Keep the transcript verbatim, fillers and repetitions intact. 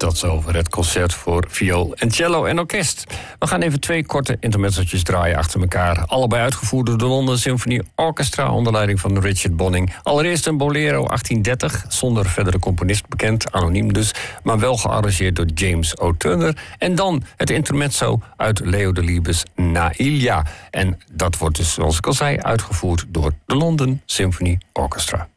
tot zover het concert voor viool en cello en orkest. We gaan even twee korte intermezzotjes draaien achter elkaar. Allebei uitgevoerd door de London Symphony Orchestra onder leiding van Richard Bonning. Allereerst een bolero achttien dertig, zonder verdere componist bekend, anoniem dus, maar wel gearrangeerd door James O. Turner. En dan het intermezzo uit Leo Delibes' Naïlia. En dat wordt dus, zoals ik al zei, uitgevoerd door de London Symphony Orchestra.